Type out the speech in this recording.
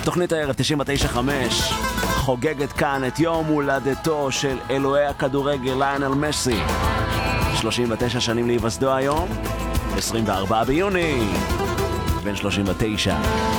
תוכנית הערב 99.5 חוגגת כאן את יום הולדתו של אלוהי הכדורגל ליונל מסי. 39 שנים להיווסדו היום, 24 ביוני, בן 39.